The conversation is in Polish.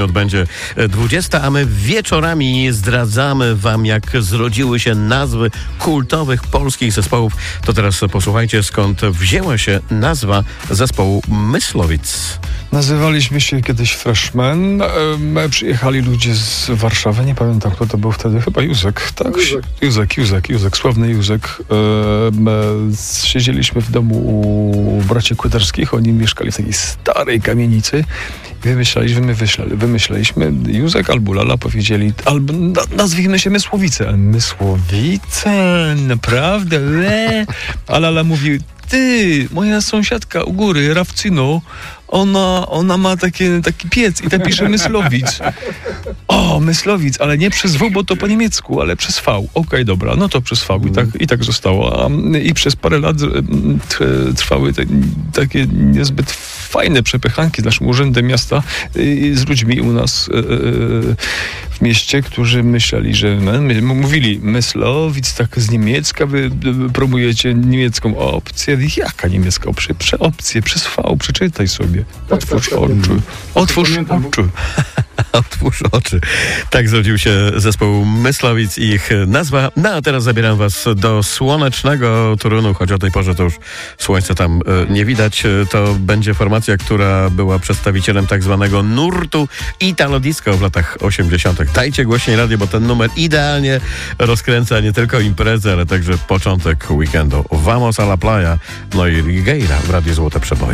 Odbędzie 20, a my wieczorami zdradzamy wam, jak zrodziły się nazwy kultowych polskich zespołów. To teraz posłuchajcie, skąd wzięła się nazwa zespołu Myslowic. Nazywaliśmy się kiedyś Freshmen. Przyjechali ludzie z Warszawy, nie pamiętam, kto to był wtedy, chyba Józek, tak? Józek, sławny Józek. Siedzieliśmy w domu u braci Kłydarskich, oni mieszkali w takiej starej kamienicy. Wymyślaliśmy, Józek albo Lala powiedzieli, albo nazwijmy się Mysłowice. Mysłowice, naprawdę? A Lala mówi, ty, moja sąsiadka u góry, Rawcyno, ona ma taki piec i tam pisze Myslowic. O, Myslowic, ale nie przez W, bo to po niemiecku, ale przez V. Okej, dobra, no to przez V i tak zostało. I przez parę lat trwały takie niezbyt fajne przepychanki z naszym urzędem miasta z ludźmi u nas w mieście, którzy myśleli, że mówili Myslowic, tak z niemiecka, wy promujecie niemiecką opcję. Jaka niemiecka opcja? Przez V, przeczytaj sobie. Otwórz oczy. Otwórz oczy. Otwórz oczy. Tak zrodził się zespół Myslowic i ich nazwa. No a teraz zabieram was do słonecznego Toruniu, choć o tej porze to już słońca tam nie widać. To będzie formacja, która była przedstawicielem tak zwanego nurtu Italo Disco w latach 80. Dajcie głośniej radio, bo ten numer idealnie rozkręca nie tylko imprezę, ale także początek weekendu. Vamos a la playa, no i Rigueira w Radiu Złote Przeboje.